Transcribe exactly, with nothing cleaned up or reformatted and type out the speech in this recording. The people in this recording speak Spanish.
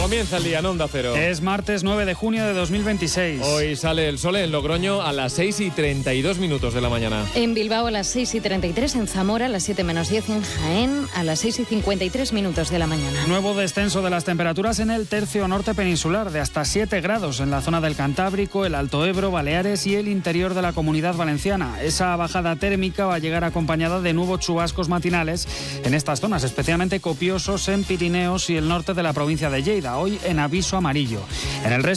Comienza el día en Onda Cero. Es martes nueve de junio de dos mil veintiséis. Hoy sale el sol en Logroño a las seis y treinta y dos minutos de la mañana. En Bilbao a las seis y treinta y tres, en Zamora a las siete menos diez, en Jaén a las seis y cincuenta y tres minutos de la mañana. Nuevo descenso de las temperaturas en el tercio norte peninsular, de hasta siete grados en la zona del Cantábrico, el Alto Ebro, Baleares y el interior de la Comunidad Valenciana. Esa bajada térmica va a llegar acompañada de nuevos chubascos matinales en estas zonas, especialmente copiosos en Pirineos y el norte de la provincia de Lleida, hoy en aviso amarillo. En el resto